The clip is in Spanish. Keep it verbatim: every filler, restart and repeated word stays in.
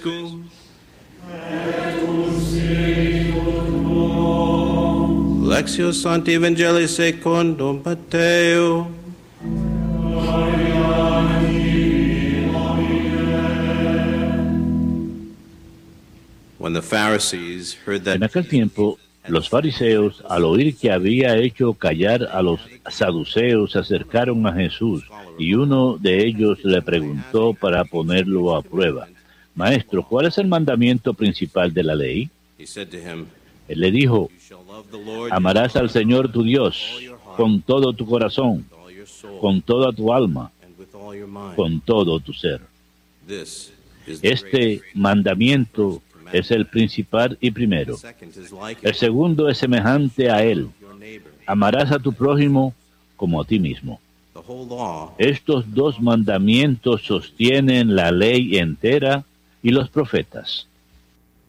Lectio Sancti Evangelii secundum Matteo. When the Pharisees heard that En aquel tiempo, los fariseos, al oír que había hecho callar a los saduceos, se acercaron a Jesús, y uno de ellos le preguntó para ponerlo a prueba: Maestro, ¿cuál es el mandamiento principal de la ley? he said to him, Él le dijo: "You shall love the Lord amarás al Señor tu Dios con todo tu corazón, with all your soul con toda tu alma, and with all your mind." con todo tu ser. This is the Este greatest mandamiento es el principal y primero. second is like El it. segundo es semejante a él: Your neighbor. amarás a tu prójimo como a ti mismo. The whole law Estos dos mandamientos sostienen la ley entera y los profetas.